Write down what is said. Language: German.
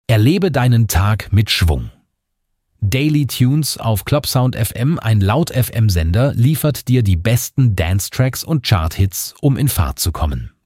Erlebe deinen Tag mit Schwung. Daily Tunes auf Clubsound FM, ein Laut-FM-Sender, liefert dir die besten Dance-Tracks und Chart-Hits, um in Fahrt zu kommen.